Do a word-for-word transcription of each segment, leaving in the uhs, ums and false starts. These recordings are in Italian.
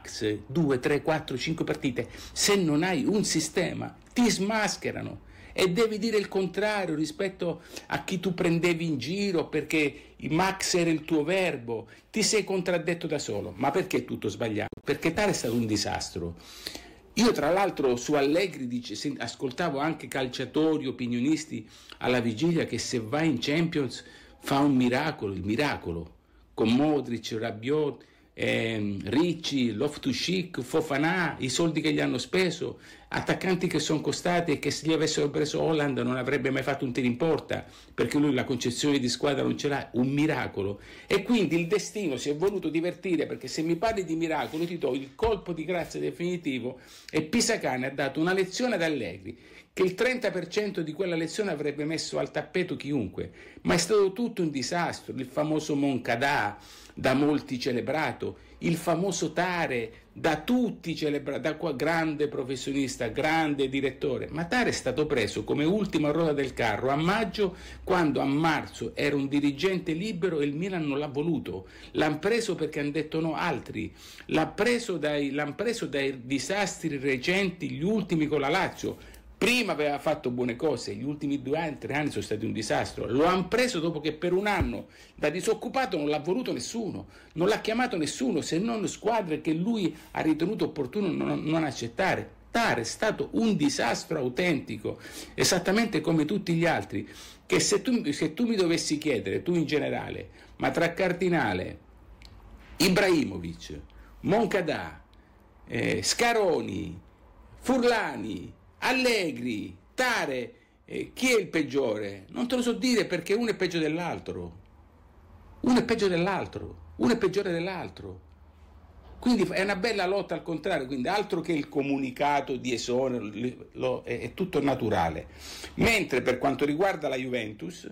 max due, tre, quattro, cinque partite. Se non hai un sistema ti smascherano e devi dire il contrario rispetto a chi tu prendevi in giro perché il max era il tuo verbo. Ti sei contraddetto da solo. Ma perché è tutto sbagliato? Perché tale è stato un disastro. Io tra l'altro su Allegri dice, ascoltavo anche calciatori, opinionisti alla vigilia che se va in Champions fa un miracolo, il miracolo, con Modric, Rabiot, ehm, Ricci, Loftus-Cheek, Fofana, i soldi che gli hanno speso, attaccanti che sono costati e che se gli avessero preso Holland non avrebbe mai fatto un tiro in porta, perché lui la concezione di squadra non ce l'ha, un miracolo. E quindi il destino si è voluto divertire, perché se mi parli di miracolo ti do il colpo di grazia definitivo, e Pisacane ha dato una lezione ad Allegri, che il trenta per cento di quella lezione avrebbe messo al tappeto chiunque, ma è stato tutto un disastro. Il famoso Moncada, da molti celebrato, il famoso Tare, da tutti celebrato, da qua grande professionista, grande direttore, ma Tare è stato preso come ultima ruota del carro a maggio, quando a marzo era un dirigente libero e il Milan non l'ha voluto. L'hanno preso perché hanno detto no altri, l'ha preso dai, l'hanno preso dai disastri recenti, gli ultimi con la Lazio. Prima aveva fatto buone cose, gli ultimi due anni, tre anni sono stati un disastro. Lo hanno preso dopo che per un anno da disoccupato non l'ha voluto nessuno, non l'ha chiamato nessuno, se non squadre che lui ha ritenuto opportuno non, non accettare. Tare è stato un disastro autentico, esattamente come tutti gli altri, che se tu, se tu mi dovessi chiedere, tu in generale, ma tra Cardinale, Ibrahimovic, Moncada, eh, Scaroni, Furlani, Allegri, Tare, eh, chi è il peggiore? Non te lo so dire, perché uno è peggio dell'altro, uno è peggio dell'altro, uno è peggiore dell'altro. Quindi è una bella lotta al contrario, quindi altro che il comunicato di esonero, lo, è, è tutto naturale. Mentre per quanto riguarda la Juventus,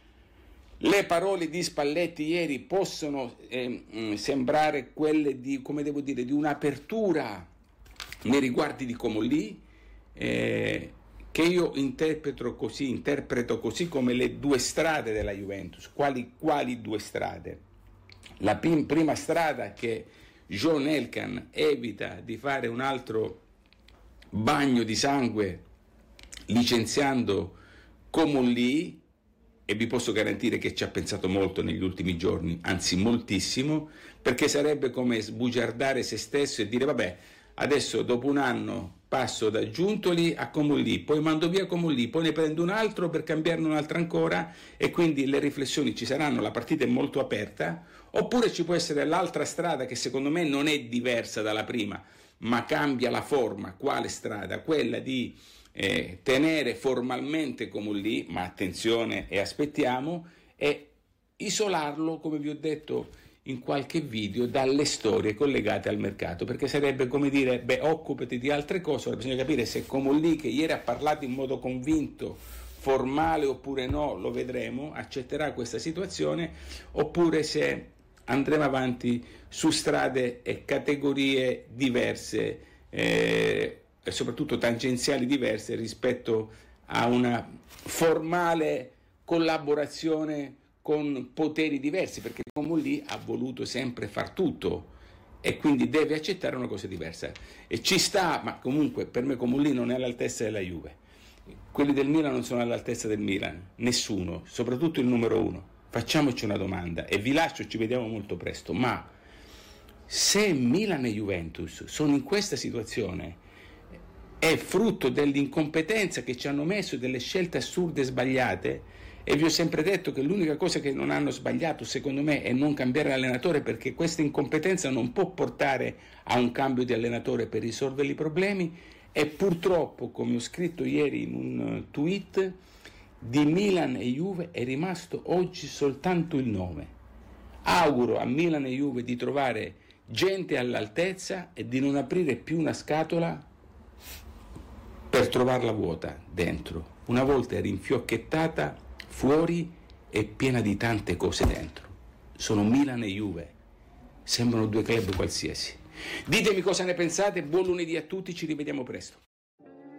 le parole di Spalletti ieri possono eh, sembrare quelle di, come devo dire, di un'apertura nei riguardi di Comolli, Eh, che io interpreto così, interpreto così come le due strade della Juventus. Quali, quali due strade? La prim, prima strada, che John Elkann evita di fare un altro bagno di sangue licenziando Comolli, e vi posso garantire che ci ha pensato molto negli ultimi giorni, anzi moltissimo, perché sarebbe come sbugiardare se stesso e dire vabbè, adesso dopo un anno passo da Giuntoli a Comolli, poi mando via Comolli, poi ne prendo un altro per cambiarne un altro ancora, e quindi le riflessioni ci saranno, la partita è molto aperta. Oppure ci può essere l'altra strada, che secondo me non è diversa dalla prima, ma cambia la forma. Quale strada? Quella di eh, tenere formalmente Comolli, ma attenzione e aspettiamo, e isolarlo, come vi ho detto in qualche video, dalle storie collegate al mercato, perché sarebbe come dire beh, occupati di altre cose. Ora bisogna capire se Comolli, che ieri ha parlato in modo convinto, formale oppure no, lo vedremo, accetterà questa situazione, oppure se andremo avanti su strade e categorie diverse eh, e soprattutto tangenziali diverse rispetto a una formale collaborazione con poteri diversi, perché Comolli ha voluto sempre far tutto e quindi deve accettare una cosa diversa, e ci sta, ma comunque per me Comolli non è all'altezza della Juve, quelli del Milan non sono all'altezza del Milan, nessuno, soprattutto il numero uno. Facciamoci una domanda e vi lascio, ci vediamo molto presto, ma se Milan e Juventus sono in questa situazione è frutto dell'incompetenza che ci hanno messo, delle scelte assurde e sbagliate. E vi ho sempre detto che l'unica cosa che non hanno sbagliato, secondo me, è non cambiare allenatore, perché questa incompetenza non può portare a un cambio di allenatore per risolvere i problemi. E purtroppo, come ho scritto ieri in un tweet, di Milan e Juve è rimasto oggi soltanto il nome. Auguro a Milan e Juve di trovare gente all'altezza e di non aprire più una scatola per trovarla vuota dentro. Una volta era infiocchettata fuori e piena di tante cose dentro. Sono Milan e Juve, sembrano due club qualsiasi. Ditemi cosa ne pensate, buon lunedì a tutti, ci rivediamo presto.